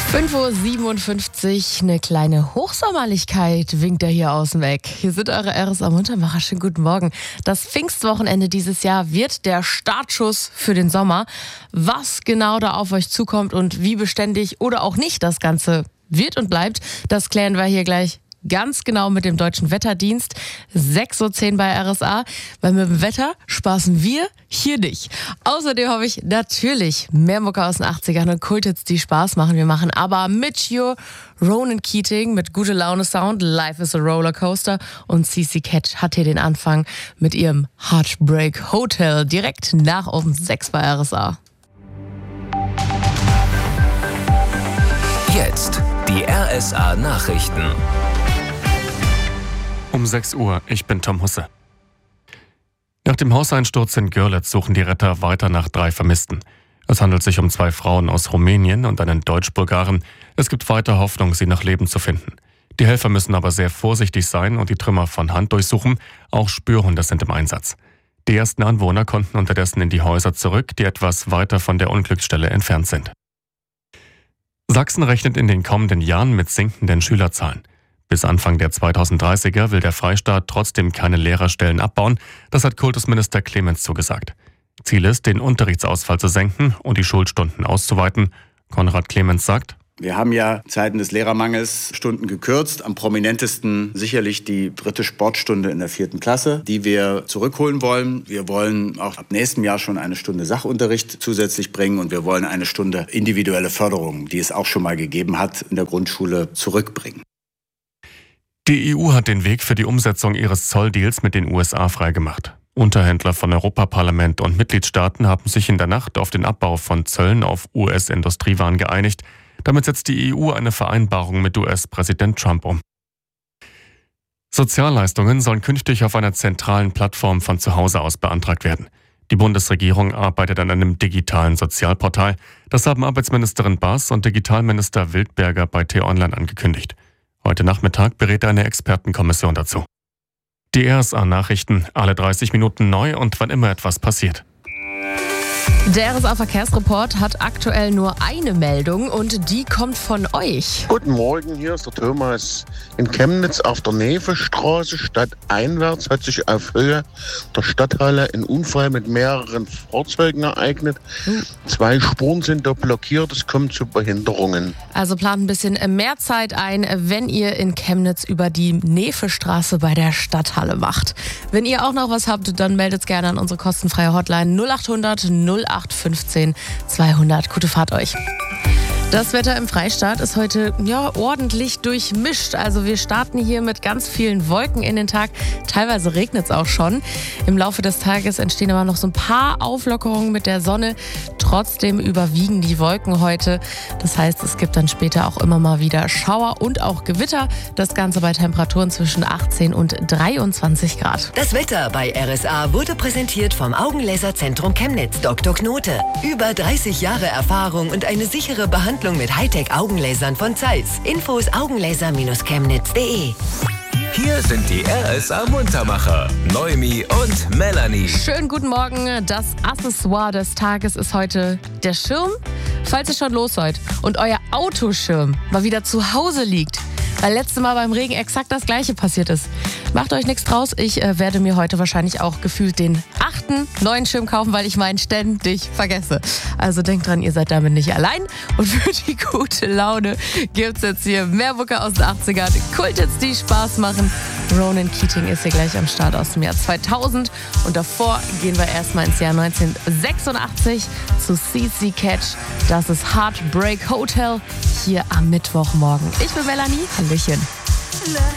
5:57 Uhr, eine kleine Hochsommerlichkeit winkt hier außen weg. Hier sind eure RSA Muntermacher. Schönen guten Morgen. Das Pfingstwochenende dieses Jahr wird der Startschuss für den Sommer. Was genau da auf euch zukommt und wie beständig oder auch nicht das Ganze wird und bleibt, das klären wir hier gleich ganz genau mit dem Deutschen Wetterdienst. 6:10 Uhr bei RSA, weil mit dem Wetter spaßen wir hier nicht. Außerdem habe ich natürlich mehr Mucke aus den 80ern und Kulthits, die Spaß machen. Wir machen aber mit Your Ronan Keating mit Gute Laune Sound, Life is a Rollercoaster, und CC Catch hat hier den Anfang mit ihrem Heartbreak Hotel direkt nach um 6 bei RSA. Jetzt die RSA Nachrichten. Um 6 Uhr, ich bin Tom Husse. Nach dem Hauseinsturz in Görlitz suchen die Retter weiter nach 3 Vermissten. Es handelt sich um 2 Frauen aus Rumänien und einen Deutsch-Bulgaren. Es gibt weiter Hoffnung, sie noch lebend zu finden. Die Helfer müssen aber sehr vorsichtig sein und die Trümmer von Hand durchsuchen. Auch Spürhunde sind im Einsatz. Die ersten Anwohner konnten unterdessen in die Häuser zurück, die etwas weiter von der Unglücksstelle entfernt sind. Sachsen rechnet in den kommenden Jahren mit sinkenden Schülerzahlen. Bis Anfang der 2030er will der Freistaat trotzdem keine Lehrerstellen abbauen. Das hat Kultusminister Clemens zugesagt. Ziel ist, den Unterrichtsausfall zu senken und die Schulstunden auszuweiten. Konrad Clemens sagt: Wir haben ja in Zeiten des Lehrermangels Stunden gekürzt. Am prominentesten sicherlich die 3. Sportstunde in der 4. Klasse, die wir zurückholen wollen. Wir wollen auch ab nächstem Jahr schon eine Stunde Sachunterricht zusätzlich bringen und wir wollen eine Stunde individuelle Förderung, die es auch schon mal gegeben hat, in der Grundschule zurückbringen. Die EU hat den Weg für die Umsetzung ihres Zolldeals mit den USA freigemacht. Unterhändler von Europaparlament und Mitgliedstaaten haben sich in der Nacht auf den Abbau von Zöllen auf US-Industriewaren geeinigt. Damit setzt die EU eine Vereinbarung mit US-Präsident Trump um. Sozialleistungen sollen künftig auf einer zentralen Plattform von zu Hause aus beantragt werden. Die Bundesregierung arbeitet an einem digitalen Sozialportal. Das haben Arbeitsministerin Baas und Digitalminister Wildberger bei T-Online angekündigt. Heute Nachmittag berät eine Expertenkommission dazu. Die RSA-Nachrichten, alle 30 Minuten neu und wann immer etwas passiert. Der RSA-Verkehrsreport hat aktuell nur eine Meldung und die kommt von euch. Guten Morgen, hier ist der Thomas. In Chemnitz auf der Nevestraße stadteinwärts hat sich auf Höhe der Stadthalle ein Unfall mit mehreren Fahrzeugen ereignet. 2 Spuren sind da blockiert, es kommt zu Behinderungen. Also plant ein bisschen mehr Zeit ein, wenn ihr in Chemnitz über die Nevestraße bei der Stadthalle macht. Wenn ihr auch noch was habt, dann meldet es gerne an unsere kostenfreie Hotline 0800 0815 200. Gute Fahrt euch. Das Wetter im Freistaat ist heute ordentlich durchmischt. Also wir starten hier mit ganz vielen Wolken in den Tag. Teilweise regnet es auch schon. Im Laufe des Tages entstehen aber noch so ein paar Auflockerungen mit der Sonne. Trotzdem überwiegen die Wolken heute. Das heißt, es gibt dann später auch immer mal wieder Schauer und auch Gewitter. Das Ganze bei Temperaturen zwischen 18 und 23 Grad. Das Wetter bei RSA wurde präsentiert vom Augenlaserzentrum Chemnitz Dr. Knote. Über 30 Jahre Erfahrung und eine sichere Behandlung mit Hightech-Augenlasern von Zeiss. Infos augenlaser-chemnitz.de. Hier sind die RSA Muntermacher, Noemi und Melanie. Schönen guten Morgen. Das Accessoire des Tages ist heute der Schirm. Falls ihr schon los seid und euer Autoschirm mal wieder zu Hause liegt, weil letztes Mal beim Regen exakt das Gleiche passiert ist. Macht euch nichts draus. Ich werde mir heute wahrscheinlich auch gefühlt den 8. neuen Schirm kaufen, weil ich meinen ständig vergesse. Also denkt dran, ihr seid damit nicht allein. Und für die gute Laune gibt's jetzt hier mehr Mucke aus den 80ern. Kulthits, die Spaß machen. Ronan Keating ist hier gleich am Start aus dem Jahr 2000. Und davor gehen wir erstmal ins Jahr 1986 zu CC Catch. Das ist Heartbreak Hotel hier am Mittwochmorgen. Ich bin Melanie. Hallöchen.